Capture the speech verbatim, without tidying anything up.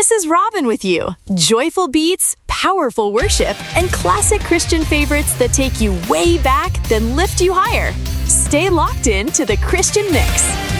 This is Robin with you. Joyful beats, powerful worship, and classic Christian favorites that take you way back, then lift you higher. Stay locked in to the Christian Mix.